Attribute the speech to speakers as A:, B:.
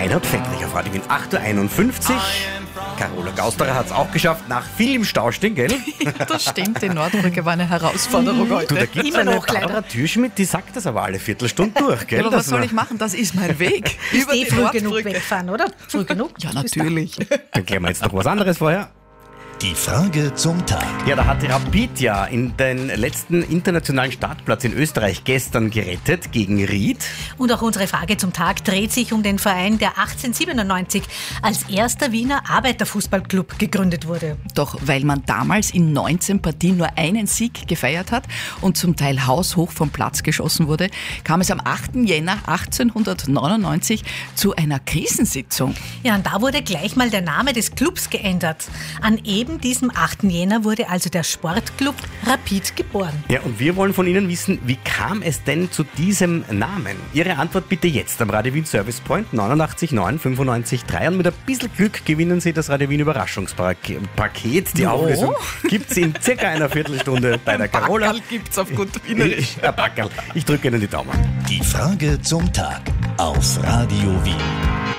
A: Reinhard Fendrich auf Radio Wien, 8.51 Uhr. Carola Gausterer hat es auch geschafft, nach viel im Stau stehen, gell?
B: Das stimmt, die Nordbrücke war eine Herausforderung heute.
A: Du, da gibt es eine Barbara Türschmidt, die sagt das aber alle Viertelstunde durch, gell?
B: Ja, aber was soll ich machen? Das ist mein Weg.
C: Über die früh genug wegfahren, oder? Früh genug?
B: Ja, natürlich.
A: Dann klären wir jetzt noch was anderes vorher.
D: Die Frage zum Tag.
A: Ja, da hat Rapid ja in den letzten internationalen Startplatz in Österreich gestern gerettet gegen Ried.
C: Und auch unsere Frage zum Tag dreht sich um den Verein, der 1897 als erster Wiener Arbeiterfußballclub gegründet wurde.
B: Doch weil man damals in 19 Partien nur einen Sieg gefeiert hat und zum Teil haushoch vom Platz geschossen wurde, kam es am 8. Jänner 1899 zu einer Krisensitzung.
C: Ja, und da wurde gleich mal der Name des Clubs geändert. An eben diesem 8. Jänner wurde also der Sportclub Rapid geboren.
A: Ja, und wir wollen von Ihnen wissen, wie kam es denn zu diesem Namen? Ihre Antwort bitte jetzt am Radio Wien Service Point 89 9 95 3 und mit ein bisschen Glück gewinnen Sie das Radio Wien Überraschungspaket. Die Auflösung gibt es in circa einer Viertelstunde bei der Carola.
B: Backerl gibt's auf gut Wienerisch.
A: Ein Backerl. Ich drücke Ihnen die Daumen.
D: Die Frage zum Tag auf Radio Wien.